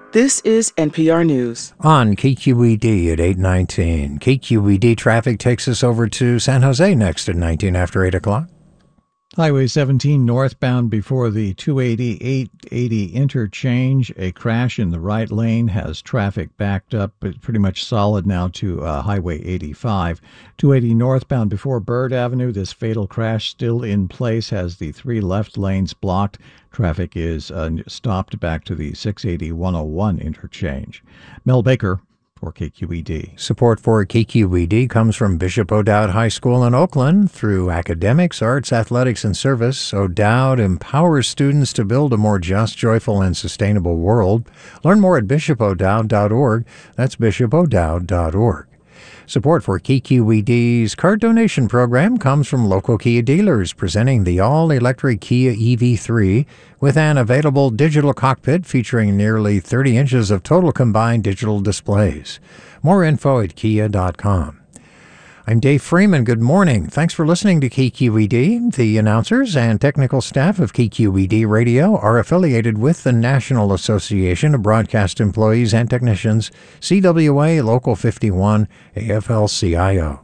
This is NPR News. On KQED at 8:19. KQED traffic takes us over to San Jose next at 19 after 8 o'clock. Highway 17 northbound before the 280-880 interchange. A crash in the right lane has traffic backed up, but pretty much solid now to Highway 85. 280 northbound before Byrd Avenue. This fatal crash still in place, has the three left lanes blocked. Traffic is stopped back to the 680-101 interchange. Mel Baker for KQED. Support for KQED comes from Bishop O'Dowd High School in Oakland. Through academics, arts, athletics, and service, O'Dowd empowers students to build a more just, joyful, and sustainable world. Learn more at bishopodowd.org. That's bishopodowd.org. Support for KQED's card donation program comes from local Kia dealers, presenting the all-electric Kia EV3 with an available digital cockpit featuring nearly 30 inches of total combined digital displays. More info at kia.com. I'm Dave Freeman. Good morning. Thanks for listening to KQED. The announcers and technical staff of KQED Radio are affiliated with the National Association of Broadcast Employees and Technicians, CWA Local 51, AFL-CIO.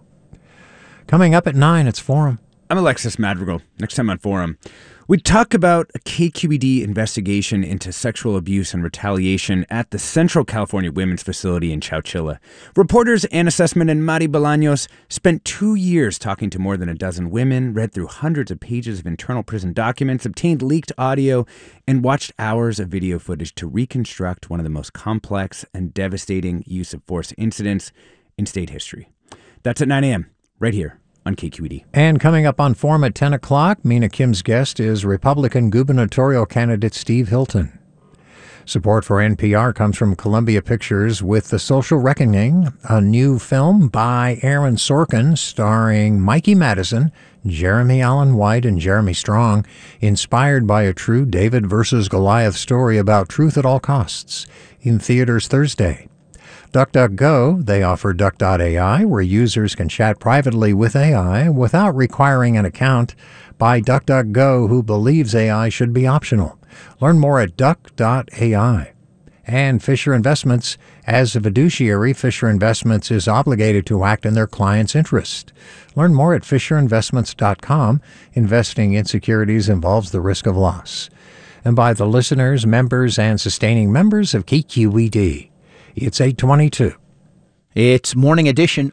Coming up at 9, it's Forum. I'm Alexis Madrigal. Next time on Forum, we talk about a KQED investigation into sexual abuse and retaliation at the Central California Women's Facility in Chowchilla. Reporters Anna Sussman and Mari Bolaños spent 2 years talking to more than a dozen women, read through hundreds of pages of internal prison documents, obtained leaked audio, and watched hours of video footage to reconstruct one of the most complex and devastating use of force incidents in state history. That's at 9 a.m. right here on KQED. And coming up on Forum at 10 o'clock, Mina Kim's guest is Republican gubernatorial candidate Steve Hilton. Support for NPR comes from Columbia Pictures with The Social Reckoning, a new film by Aaron Sorkin starring Mikey Madison, Jeremy Allen White, and Jeremy Strong, inspired by a true David versus Goliath story about truth at all costs, in theaters Thursday. DuckDuckGo, they offer Duck.ai, where users can chat privately with AI without requiring an account, by DuckDuckGo, who believes AI should be optional. Learn more at Duck.ai. And Fisher Investments. As a fiduciary, Fisher Investments is obligated to act in their client's interest. Learn more at FisherInvestments.com. Investing in securities involves the risk of loss. And by the listeners, members, and sustaining members of KQED. It's 8:22. It's Morning Edition